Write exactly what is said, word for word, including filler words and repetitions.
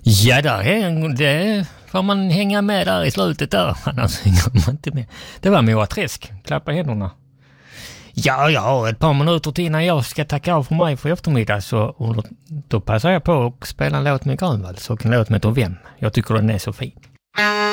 Ja, där är, det får man hänga med där i slutet där. Annars hänger man inte med. Det var Moa Träsk. Klappa händerna. Ja, jag har ett par minuter till innan jag ska tacka av för mig för eftermiddag. Så och då, då passar jag på att spela en låt med Grönvall. Så en låt med Vem. Jag tycker den är så fin.